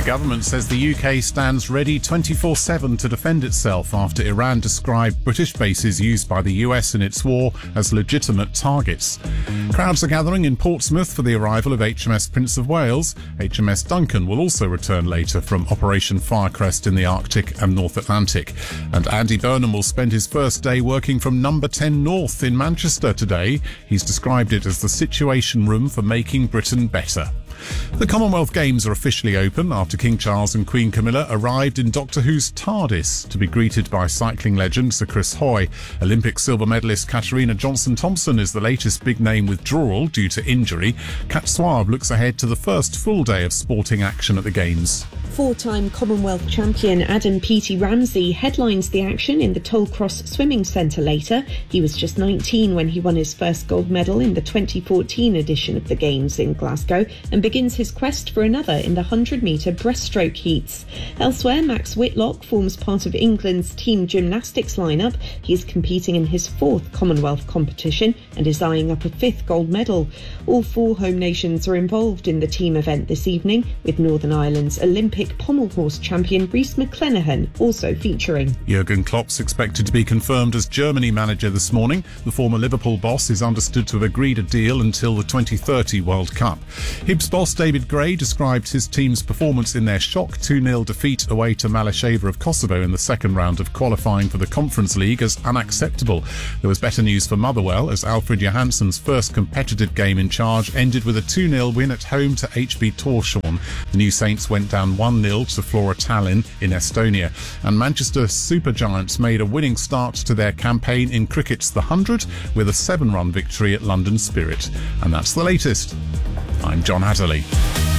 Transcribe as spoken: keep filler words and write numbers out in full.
government says the U K stands ready twenty-four seven to defend itself after Iran described British bases used by the U S in its war as legitimate targets. Crowds are gathering in Portsmouth for the arrival of H M S Prince of Wales. H M S Duncan will also return later from Operation Firecrest in the Arctic and North Atlantic. And Andy Burnham will spend his first day working from Number ten North in Manchester today. He's described it as the situation room for making Britain better. The Commonwealth Games are officially open after King Charles and Queen Camilla arrived in Doctor Who's TARDIS to be greeted by cycling legend Sir Chris Hoy. Olympic silver medalist Katarina Johnson-Thompson is the latest big name withdrawal due to injury. Kat Suave looks ahead to the first full day of sporting action at the Games. Four-time Commonwealth champion Adam Peaty Ramsey headlines the action in the Tollcross Swimming Centre later. He was just nineteen when he won his first gold medal in the twenty fourteen edition of the Games in Glasgow and begins his quest for another in the one hundred metre breaststroke heats. Elsewhere, Max Whitlock forms part of England's team gymnastics lineup. He's competing in his fourth Commonwealth competition and is eyeing up a fifth gold medal. All four home nations are involved in the team event this evening, with Northern Ireland's Olympic pommel horse champion Rhys McClenaghan also featuring. Jurgen Klopp's expected to be confirmed as Germany manager this morning. The former Liverpool boss is understood to have agreed a deal until the twenty thirty World Cup. Hibs boss David Gray described his team's performance in their shock two nil defeat away to Malasheva of Kosovo in the second round of qualifying for the Conference League as unacceptable. There was better news for Motherwell as Alfred Johansson's first competitive game in charge ended with a two nil win at home to H B Tórshavn. The New Saints went down one nil to Flora Tallinn in Estonia, and Manchester Supergiants made a winning start to their campaign in cricket's The Hundred with a seven-run victory at London Spirit. And that's the latest. I'm John Hatterley.